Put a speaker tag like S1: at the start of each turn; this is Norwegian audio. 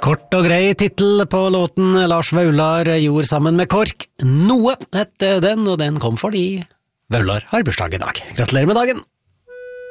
S1: Kort og grei titel på låten Lars Vaular gjorde sammen med KORK. Noe het den, og den kom fordi Vaular har bursdag i dag. Gratulerer med dagen!